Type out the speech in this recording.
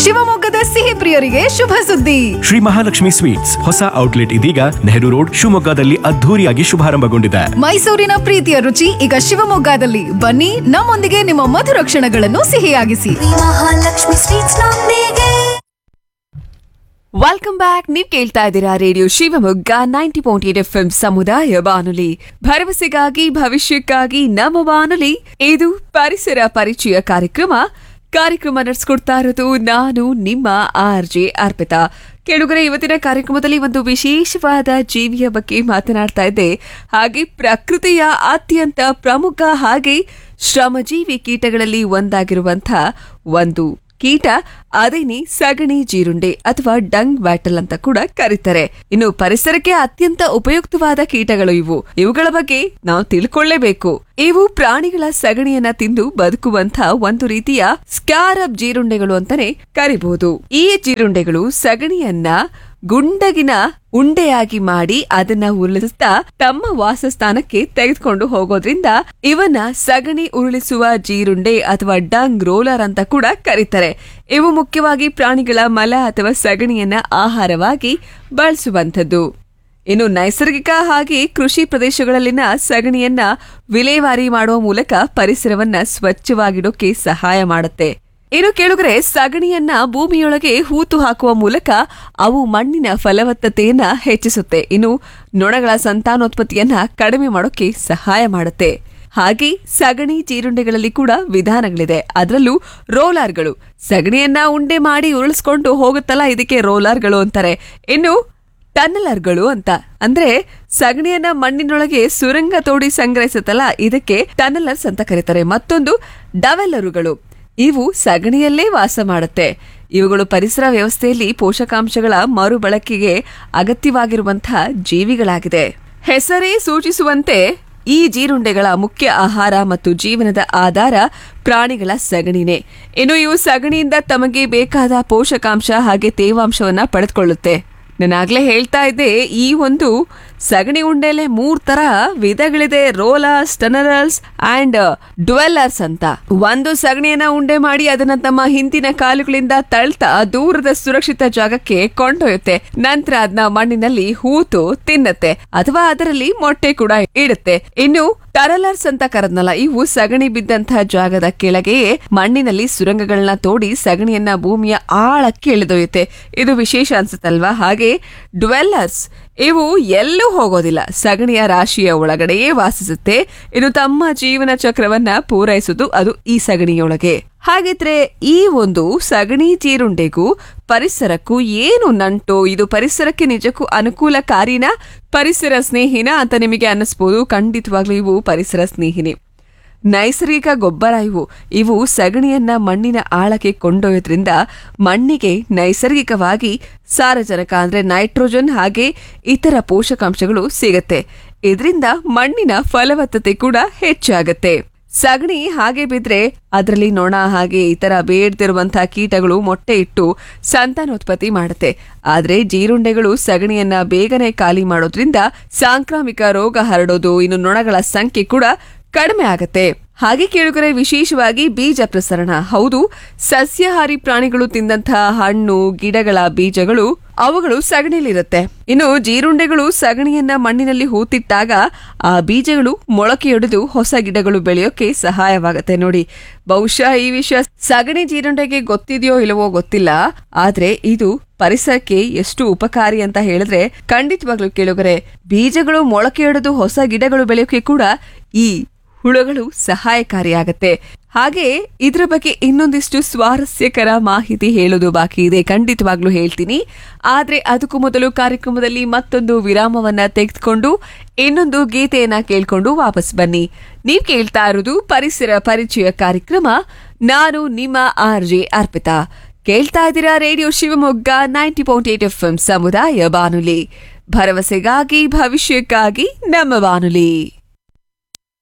ಶಿವಮೊಗ್ಗದ ಸಿಹಿ ಪ್ರಿಯರಿಗೆ ಶುಭ ಸುದ್ದಿ. ಶ್ರೀ ಮಹಾಲಕ್ಷ್ಮಿ ಸ್ವೀಟ್ಸ್ ಹೊಸ ಔಟ್ಲೆಟ್ ಇದೀಗ ನೆಹರು ರೋಡ್ ಶಿವಮೊಗ್ಗದಲ್ಲಿ ಅದ್ಧೂರಿಯಾಗಿ ಶುಭಾರಂಭಗೊಂಡಿದೆ. ಮೈಸೂರಿನ ಪ್ರೀತಿಯ ರುಚಿ ಈಗ ಶಿವಮೊಗ್ಗದಲ್ಲಿ. ಬನ್ನಿ, ನಮ್ಮೊಂದಿಗೆ ನಿಮ್ಮ ಮಧುರ ಕ್ಷಣಗಳನ್ನು ಸಿಹಿಯಾಗಿಸಿ. ಮಹಾಲಕ್ಷ್ಮಿ ಸ್ವೀಟ್ಸ್ ನೊಂದಿಗೆ. Welcome back. ನೀವ್ ಕೇಳ್ತಾ ಇದ್ದೀರಾ ರೇಡಿಯೋ ಶಿವಮೊಗ್ಗ 90.8 FM ಸಮುದಾಯ ಬಾನುಲಿ, ಭರವಸೆಗಾಗಿ ಭವಿಷ್ಯಕ್ಕಾಗಿ ನಮ್ಮ ಬಾನುಲಿ. ಇದು ಪರಿಸರ ಪರಿಚಯ ಕಾರ್ಯಕ್ರಮ ನಡೆಸ್ಕೊಡ್ತಾ ಇರೋದು ನಾನು ನಿಮ್ಮ RJ ಅರ್ಪಿತಾ. ಕೇಳುಗರೆ, ಇವತ್ತಿನ ಕಾರ್ಯಕ್ರಮದಲ್ಲಿ ಒಂದು ವಿಶೇಷವಾದ ಜೀವಿಯ ಬಗ್ಗೆ ಮಾತನಾಡ್ತಾ ಇದ್ದೆ. ಹಾಗೆ ಪ್ರಕೃತಿಯ ಅತ್ಯಂತ ಪ್ರಮುಖ ಹಾಗೆ ಶ್ರಮಜೀವಿ ಕೀಟಗಳಲ್ಲಿ ಒಂದಾಗಿರುವಂತಹ ಒಂದು ಕೀಟ, ಅದೇನೆ ಸಗಣಿ ಜೀರುಂಡೆ ಅಥವಾ ಡಂಗ್ ಬ್ಯಾಟಲ್ ಅಂತ ಕೂಡ ಕರೀತಾರೆ. ಇನ್ನು ಪರಿಸರಕ್ಕೆ ಅತ್ಯಂತ ಉಪಯುಕ್ತವಾದ ಕೀಟಗಳು ಇವುಗಳ ಬಗ್ಗೆ ನಾವು ತಿಳ್ಕೊಳ್ಳೇಬೇಕು. ಇವು ಪ್ರಾಣಿಗಳ ಸಗಣಿಯನ್ನ ತಿಂದು ಬದುಕುವಂತ ಒಂದು ರೀತಿಯ ಸ್ಕ್ಯಾರಬ್ ಜೀರುಂಡೆಗಳು ಅಂತಾನೆ ಕರಿಬಹುದು. ಈ ಜೀರುಂಡೆಗಳು ಸಗಣಿಯನ್ನ ಗುಂಡಗಿನ ಉಂಡೆಯಾಗಿ ಮಾಡಿ ಅದನ್ನ ಉರುಳಿಸ್ತಾ ತಮ್ಮ ವಾಸಸ್ಥಾನಕ್ಕೆ ತೆಗೆದುಕೊಂಡು ಹೋಗೋದ್ರಿಂದ ಇವನ್ನ ಸಗಣಿ ಉರುಳಿಸುವ ಜೀರುಂಡೆ ಅಥವಾ ಡಂಗ್ ರೋಲರ್ ಅಂತ ಕೂಡ ಕರೀತಾರೆ. ಇವು ಮುಖ್ಯವಾಗಿ ಪ್ರಾಣಿಗಳ ಮಲ ಅಥವಾ ಸಗಣಿಯನ್ನ ಆಹಾರವಾಗಿ ಬಳಸುವಂಥದ್ದು. ಇನ್ನು ನೈಸರ್ಗಿಕ ಹಾಗೆ ಕೃಷಿ ಪ್ರದೇಶಗಳಲ್ಲಿನ ಸಗಣಿಯನ್ನ ವಿಲೇವಾರಿ ಮಾಡುವ ಮೂಲಕ ಪರಿಸರವನ್ನ ಸ್ವಚ್ಛವಾಗಿಡೋಕೆ ಸಹಾಯ ಮಾಡುತ್ತೆ. ಇನ್ನು ಕೇಳುಗರೆ, ಸಗಣಿಯನ್ನ ಭೂಮಿಯೊಳಗೆ ಹೂತು ಹಾಕುವ ಮೂಲಕ ಅವು ಮಣ್ಣಿನ ಫಲವತ್ತತೆಯನ್ನ ಹೆಚ್ಚಿಸುತ್ತೆ. ಇನ್ನು ನೊಣಗಳ ಸಂತಾನೋತ್ಪತ್ತಿಯನ್ನ ಕಡಿಮೆ ಮಾಡೋಕೆ ಸಹಾಯ ಮಾಡುತ್ತೆ. ಹಾಗೆ ಸಗಣಿ ಜೀರುಂಡೆಗಳಲ್ಲಿ ಕೂಡ ವಿಧಾನಗಳಿದೆ. ಅದರಲ್ಲೂ ರೋಲಾರ್ಗಳು ಸಗಣಿಯನ್ನ ಉಂಡೆ ಮಾಡಿ ಉರುಳಿಸ್ಕೊಂಡು ಹೋಗುತ್ತಲ್ಲ, ಇದಕ್ಕೆ ರೋಲಾರ್ಗಳು ಅಂತಾರೆ. ಇನ್ನು ಟನಲರ್ಗಳು ಅಂತ ಅಂದ್ರೆ ಸಗಣಿಯನ್ನ ಮಣ್ಣಿನೊಳಗೆ ಸುರಂಗ ತೋಡಿ ಸಂಗ್ರಹಿಸುತ್ತಲ್ಲ, ಇದಕ್ಕೆ ಟನಲರ್ಸ್ ಅಂತ ಕರೀತಾರೆ. ಮತ್ತೊಂದು ಡವೆಲ್ಲರುಗಳು, ಇವು ಸಗಣಿಯಲ್ಲೇ ವಾಸ ಮಾಡುತ್ತೆ. ಇವುಗಳು ಪರಿಸರ ವ್ಯವಸ್ಥೆಯಲ್ಲಿ ಪೋಷಕಾಂಶಗಳ ಮರುಬಳಕೆಗೆ ಅಗತ್ಯವಾಗಿರುವಂತಹ ಜೀವಿಗಳಾಗಿದೆ. ಹೆಸರೇ ಸೂಚಿಸುವಂತೆ ಈ ಜೀರುಂಡೆಗಳ ಮುಖ್ಯ ಆಹಾರ ಮತ್ತು ಜೀವನದ ಆಧಾರ ಪ್ರಾಣಿಗಳ ಸಗಣಿನೇ. ಇನ್ನು ಇವು ಸಗಣಿಯಿಂದ ತಮಗೆ ಬೇಕಾದ ಪೋಷಕಾಂಶ ಹಾಗೆ ತೇವಾಂಶವನ್ನ ಪಡೆದುಕೊಳ್ಳುತ್ತೆ. ನಾನಾಗ್ಲೇ ಹೇಳ್ತಾ ಇದ್ದೆ, ಈ ಒಂದು ಸಗಣಿ ಉಂಡೆಲೆ 3 ತರ ವಿಧಗಳಿದೆ: ರೋಲರ್ಸ್, ಟನರಲ್ಸ್ ಅಂಡ್ ಡ್ವೆಲ್ಲರ್ಸ್ ಅಂತ. ಒಂದು ಸಗಣಿಯನ್ನ ಉಂಡೆ ಮಾಡಿ ಅದನ್ನ ತಮ್ಮ ಹಿಂದಿನ ಕಾಲುಗಳಿಂದ ತಳ್ತಾ ದೂರದ ಸುರಕ್ಷಿತ ಜಾಗಕ್ಕೆ ಕೊಂಡೊಯ್ಯುತ್ತೆ. ನಂತರ ಅದನ್ನ ಮಣ್ಣಿನಲ್ಲಿ ಹೂತು ತಿನ್ನತ್ತೆ ಅಥವಾ ಅದರಲ್ಲಿ ಮೊಟ್ಟೆ ಕೂಡ ಇಡುತ್ತೆ. ಇನ್ನು ಟನಲರ್ಸ್ ಅಂತ ಕರೆದ್ನಲ್ಲ, ಇವು ಸಗಣಿ ಬಿದ್ದಂತಹ ಜಾಗದ ಕೆಳಗೆಯೇ ಮಣ್ಣಿನಲ್ಲಿ ಸುರಂಗಗಳನ್ನ ತೋಡಿ ಸಗಣಿಯನ್ನ ಭೂಮಿಯ ಆಳಕ್ಕೆ ಇಳಿದೊಯ್ಯುತ್ತೆ. ಇದು ವಿಶೇಷ ಅನ್ಸುತ್ತಲ್ವಾ? ಹಾಗೆ ಡ್ವೆಲ್ಲರ್ಸ್ ಇವು ಎಲ್ಲೂ ಹೋಗೋದಿಲ್ಲ, ಸಗಣಿಯ ರಾಶಿಯ ಒಳಗಡೆಯೇ ವಾಸಿಸುತ್ತೆ. ಇನ್ನು ತಮ್ಮ ಜೀವನ ಚಕ್ರವನ್ನ ಪೂರೈಸುವುದು ಅದು ಈ ಸಗಣಿಯೊಳಗೆ. ಹಾಗಿದ್ರೆ ಈ ಒಂದು ಸಗಣಿ ಜೀರುಂಡೆಗೂ ಪರಿಸರಕ್ಕೂ ಏನು ನಂಟು? ಇದು ಪರಿಸರಕ್ಕೆ ನಿಜಕ್ಕೂ ಅನುಕೂಲಕಾರಿನಾ, ಪರಿಸರ ಸ್ನೇಹಿನ ಅಂತ ನಿಮಗೆ ಅನ್ನಿಸ್ಬೋದು. ಖಂಡಿತವಾಗ್ಲೂ ಇವು ಪರಿಸರ ಸ್ನೇಹಿನಿ. ನೈಸರ್ಗಿಕ ಗೊಬ್ಬರ ಇವು ಸಗಣಿಯನ್ನ ಮಣ್ಣಿನ ಆಳಕ್ಕೆ ಕೊಂಡೊಯ್ಯೋದ್ರಿಂದ ಮಣ್ಣಿಗೆ ನೈಸರ್ಗಿಕವಾಗಿ ಸಾರಜನಕ ಅಂದ್ರೆ ನೈಟ್ರೋಜನ್ ಹಾಗೆ ಇತರ ಪೋಷಕಾಂಶಗಳು ಸಿಗತ್ತೆ. ಇದರಿಂದ ಮಣ್ಣಿನ ಫಲವತ್ತತೆ ಕೂಡ ಹೆಚ್ಚಾಗತ್ತೆ. ಸಗಣಿ ಹಾಗೆ ಬಿದ್ರೆ ಅದರಲ್ಲಿ ನೊಣ ಹಾಗೆ ಇತರ ಬೇಡದಿರುವಂತಹ ಕೀಟಗಳು ಮೊಟ್ಟೆ ಇಟ್ಟು ಸಂತಾನೋತ್ಪತ್ತಿ ಮಾಡುತ್ತೆ. ಆದ್ರೆ ಜೀರುಂಡೆಗಳು ಸಗಣಿಯನ್ನ ಬೇಗನೆ ಖಾಲಿ ಮಾಡೋದ್ರಿಂದ ಸಾಂಕ್ರಾಮಿಕ ರೋಗ ಹರಡೋದು, ಇನ್ನು ನೊಣಗಳ ಸಂಖ್ಯೆ ಕೂಡ ಕಡಿಮೆ ಆಗತ್ತೆ. ಹಾಗೆ ಕೇಳುಗರೆ, ವಿಶೇಷವಾಗಿ ಬೀಜ ಪ್ರಸರಣ. ಹೌದು, ಸಸ್ಯಾಹಾರಿ ಪ್ರಾಣಿಗಳು ತಿಂದಂತಹ ಹಣ್ಣು ಗಿಡಗಳ ಬೀಜಗಳು ಅವುಗಳು ಸಗಣಿಲಿರುತ್ತೆ. ಇನ್ನು ಜೀರುಂಡೆಗಳು ಸಗಣಿಯನ್ನ ಮಣ್ಣಿನಲ್ಲಿ ಹೂತಿಟ್ಟಾಗ ಆ ಬೀಜಗಳು ಮೊಳಕೆಯೊಡೆದು ಹೊಸ ಗಿಡಗಳು ಬೆಳೆಯೋಕೆ ಸಹಾಯವಾಗತ್ತೆ. ನೋಡಿ, ಬಹುಶಃ ಈ ವಿಷಯ ಸಗಣಿ ಜೀರುಂಡೆಗೆ ಗೊತ್ತಿದೆಯೋ ಇಲ್ಲವೋ ಗೊತ್ತಿಲ್ಲ, ಆದ್ರೆ ಇದು ಪರಿಸರಕ್ಕೆ ಎಷ್ಟು ಉಪಕಾರಿ ಅಂತ ಹೇಳಿದ್ರೆ ಖಂಡಿತವಾಗ್ಲೂ ಕೇಳುಗರೆ, ಬೀಜಗಳು ಮೊಳಕೆಯೊಡೆದು ಹೊಸ ಗಿಡಗಳು ಬೆಳೆಯೋಕೆ ಕೂಡ ಈ ಹುಳುಗಳು ಸಹಾಯಕಾರಿಯಾಗತ್ತೆ. ಹಾಗೆ ಇದರ ಬಗ್ಗೆ ಇನ್ನೊಂದಿಷ್ಟು ಸ್ವಾರಸ್ಯಕರ ಮಾಹಿತಿ ಹೇಳೋದು ಬಾಕಿ ಇದೆ, ಖಂಡಿತವಾಗ್ಲೂ ಹೇಳ್ತೀನಿ. ಆದ್ರೆ ಅದಕ್ಕೂ ಮೊದಲು ಕಾರ್ಯಕ್ರಮದಲ್ಲಿ ಮತ್ತೊಂದು ವಿರಾಮವನ್ನ ತೆಗೆದುಕೊಂಡು ಇನ್ನೊಂದು ಗೀತೆಯನ್ನ ಕೇಳ್ಕೊಂಡು ವಾಪಸ್ ಬನ್ನಿ. ನೀವ್ ಕೇಳ್ತಾ ಇರೋದು ಪರಿಸರ ಪರಿಚಯ ಕಾರ್ಯಕ್ರಮ. ನಾನು ನಿಮ್ಮ RJ ಅರ್ಪಿತಾ. ಕೇಳ್ತಾ ಇದ್ದೀರಾ ರೇಡಿಯೋ ಶಿವಮೊಗ್ಗ 90.8 FM ಸಮುದಾಯ ಬಾನುಲಿ, ಭರವಸೆಗಾಗಿ ಭವಿಷ್ಯಕ್ಕಾಗಿ ನಮ್ಮ ಬಾನುಲಿ.